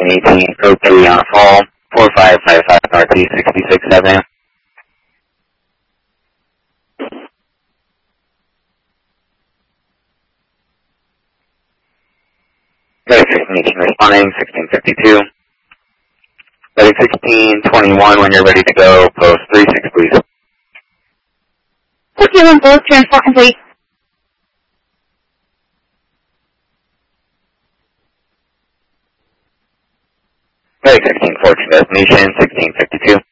1618, code 3 on a fall, 4555 Northeast 66th Avenue. Medic 1618 responding, 1652. Medic 1621, when you're ready to go, post 36, please. Okay, on both, transport complete. Medic 16 forward to destination, 1652.